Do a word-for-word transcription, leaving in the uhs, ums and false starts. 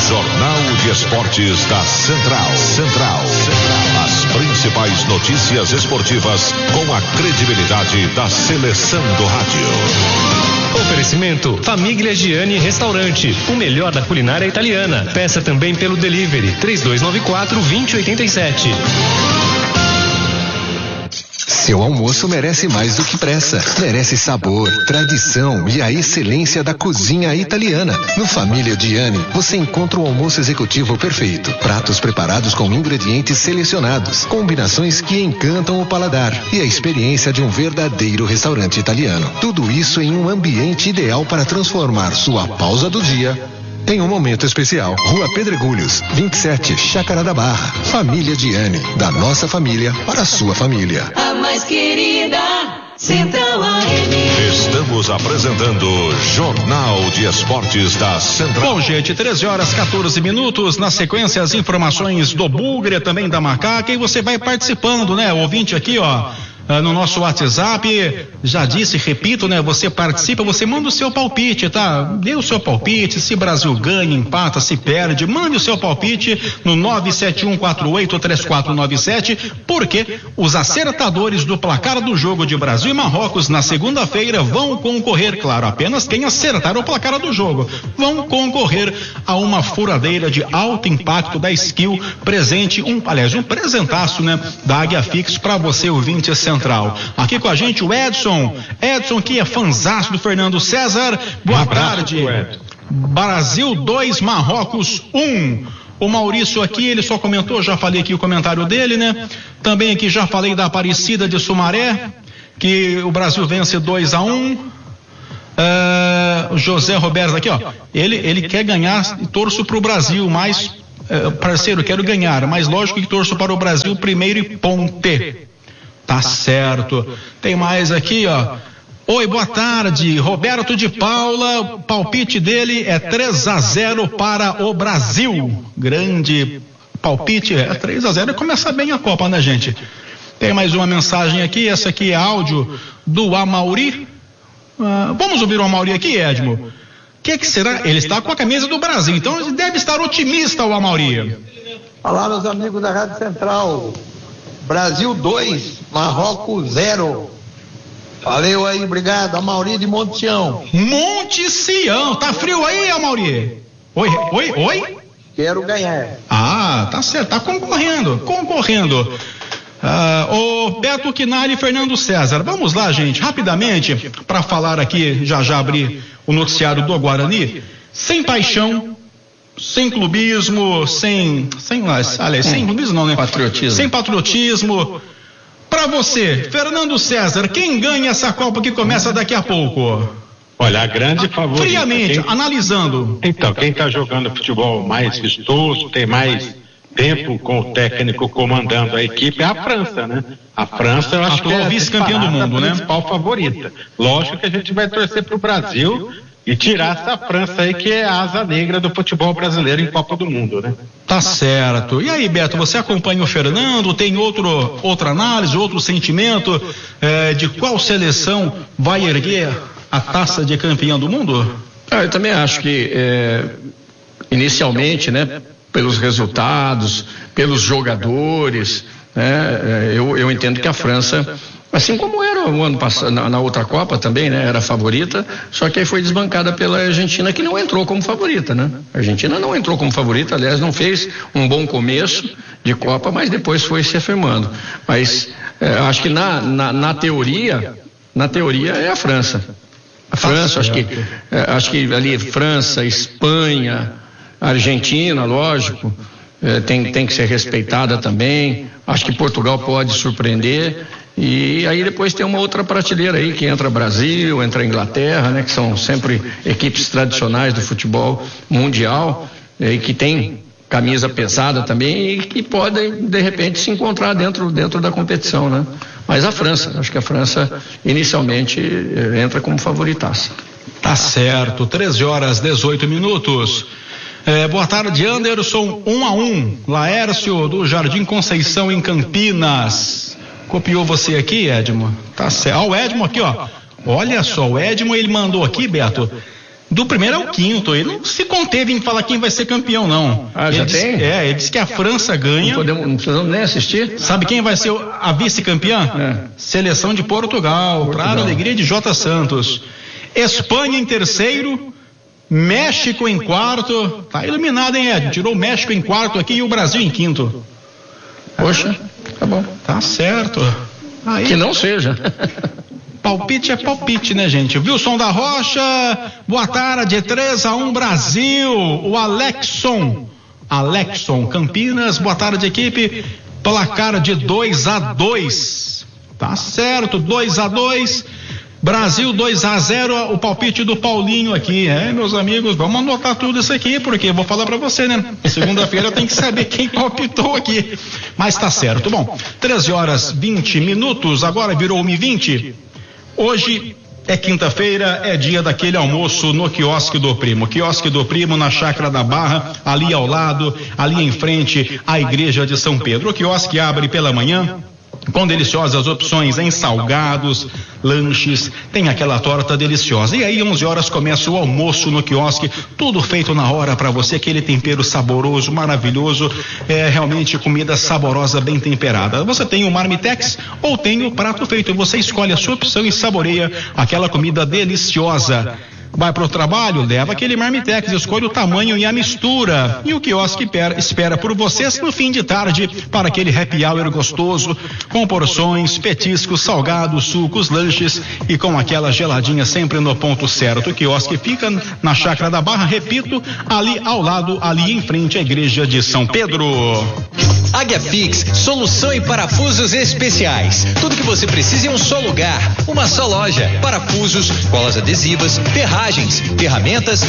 Jornal de Esportes da Central. Central. As principais notícias esportivas com a credibilidade da seleção do rádio. Oferecimento Família Gianni Restaurante, o melhor da culinária italiana. Peça também pelo delivery três dois nove quatro, dois zero oito sete. Seu almoço merece mais do que pressa. Merece sabor, tradição e a excelência da cozinha italiana. No Família Gianni, você encontra o almoço executivo perfeito. Pratos preparados com ingredientes selecionados, combinações que encantam o paladar e a experiência de um verdadeiro restaurante italiano. Tudo isso em um ambiente ideal para transformar sua pausa do dia em um momento especial. Rua Pedregulhos, vinte e sete, Chácara da Barra. Família Gianni, da nossa família para a sua família. A mais querida, Central A M. Estamos apresentando Jornal de Esportes da Central. Bom, gente, treze horas, quatorze minutos. Na sequência, as informações do Bugre, também da Macaca, e você vai participando, né? O ouvinte aqui, ó. No nosso WhatsApp, já disse, repito, né? Você participa, você manda o seu palpite, tá? Dê o seu palpite, se Brasil ganha, empata, se perde, mande o seu palpite no nove sete um quatro oito três quatro nove sete, porque os acertadores do placar do jogo de Brasil e Marrocos na segunda-feira vão concorrer, claro, apenas quem acertar o placar do jogo, vão concorrer a uma furadeira de alto impacto da Skill, presente, um, aliás, um presentaço, né? Da Águia Fix para você, ouvinte central. Aqui com a gente o Edson, Edson que é fanzaço do Fernando César. Boa um tarde. Brasil dois, Marrocos um. O Maurício aqui, ele só comentou, já falei aqui o comentário dele, né? Também aqui já falei da Aparecida de Sumaré, que o Brasil vence dois a um. Uh, José Roberto aqui, ó. Ele, ele quer ganhar e torço pro Brasil, mas uh, parceiro, quero ganhar, mas lógico que torço para o Brasil primeiro e ponte. Tá certo. Tem mais aqui, ó. Oi, boa tarde. Roberto de Paula, o palpite dele é três a zero para o Brasil. Grande palpite, é três a zero e começa bem a Copa, né, gente? Tem mais uma mensagem aqui, essa aqui é áudio do Amauri. Ah, vamos ouvir o Amauri aqui, Edmo. O que que será? Ele está com a camisa do Brasil, então ele deve estar otimista, o Amauri. Olá, meus amigos da Rádio Central. Brasil dois, Marrocos zero. Valeu aí, obrigado. Amauri de Monte Sião. Monte Sião, tá frio aí, Amauri? Oi, oi, oi? Quero ganhar. Ah, tá certo, tá concorrendo, concorrendo. Ah, o Beto Quinari e Fernando César, vamos lá, gente, rapidamente, para falar aqui, já já abrir o noticiário do Guarani, sem paixão, sem clubismo, sem, sem, aliás, sem clubismo não, né? Patriotismo. Sem patriotismo. Pra você, Fernando César, quem ganha essa Copa que começa daqui a pouco? Olha, a grande favorita. Friamente, quem... analisando. Então, quem tá jogando futebol mais vistoso, tem mais tempo com o técnico comandando a equipe é a França, né? A França, eu acho que é a vice-campeã do mundo, né? Principal favorita. Lógico que a gente vai torcer pro Brasil e tirar essa França aí que é a asa negra do futebol brasileiro em Copa do Mundo, né? Tá certo. E aí, Beto, você acompanha o Fernando? Tem outro, outra análise, outro sentimento eh, de qual seleção vai erguer a taça de campeão do mundo? Ah, eu também acho que eh, inicialmente, né, pelos resultados, pelos jogadores, né, eu, eu entendo que a França, assim como era o ano passado, na, na outra Copa também, né? Era favorita, só que aí foi desbancada pela Argentina, que não entrou como favorita, né? A Argentina não entrou como favorita, aliás, não fez um bom começo de Copa, mas depois foi se afirmando. Mas é, acho que na, na, na teoria, na teoria é a França. A França, acho que, é, acho que ali França, Espanha, Argentina, lógico, é, tem, tem que ser respeitada também. Acho que Portugal pode surpreender. E aí depois tem uma outra prateleira aí, que entra Brasil, entra Inglaterra, né? Que são sempre equipes tradicionais do futebol mundial, e que tem camisa pesada também e que podem, de repente, se encontrar dentro, dentro da competição, né? Mas a França, acho que a França inicialmente entra como favoritaça. Tá certo, treze horas, dezoito minutos. É, boa tarde, Anderson, um a um, Laércio do Jardim Conceição em Campinas. Copiou você aqui, Edmo? Tá certo. Ó, o Edmo aqui, ó. Olha só, o Edmo, ele mandou aqui, Beto, Do primeiro ao quinto, ele não se conteve em falar quem vai ser campeão, não. Ah, já ele disse, tem? É, ele disse que a França ganha. Não, podemos, não precisamos nem assistir? Sabe quem vai ser a vice-campeã? É. Seleção de Portugal, para a alegria de J. Santos. Espanha em terceiro, México em quarto. Tá iluminado, hein, Ed? Tirou o México em quarto aqui e o Brasil em quinto. Poxa, tá bom. Tá certo. Aí, que não seja. Palpite é palpite, né, gente? Wilson da Rocha, boa tarde, três a um Brasil. O Alexson, Alexson Campinas, boa tarde, equipe. Placar de dois a dois. Tá certo, dois a dois. Brasil dois a zero, o palpite do Paulinho aqui. É, meus amigos, vamos anotar tudo isso aqui, porque eu vou falar pra você, né? Segunda-feira tem que saber quem palpitou aqui. Mas tá certo. Bom, treze horas vinte minutos, agora virou uma e vinte. Hoje é quinta-feira, é dia daquele almoço no quiosque do Primo. Quiosque do Primo na Chácara da Barra, ali ao lado, ali em frente à Igreja de São Pedro. O quiosque abre pela manhã, com deliciosas opções em salgados, lanches, tem aquela torta deliciosa. E aí, onze horas, começa o almoço no quiosque, tudo feito na hora para você, aquele tempero saboroso, maravilhoso, é realmente comida saborosa, bem temperada. Você tem o marmitex ou tem o prato feito, você escolhe a sua opção e saboreia aquela comida deliciosa. Vai pro trabalho, leva aquele marmitex, escolhe o tamanho e a mistura. E o quiosque espera por vocês no fim de tarde para aquele happy hour gostoso, com porções, petiscos, salgados, sucos, lanches e com aquela geladinha sempre no ponto certo. O quiosque fica na Chácara da Barra, repito, ali ao lado, ali em frente à Igreja de São Pedro. Águia Fix, solução em parafusos especiais. Tudo que você precisa em um só lugar, uma só loja. Parafusos, colas adesivas, ferragens, ferramentas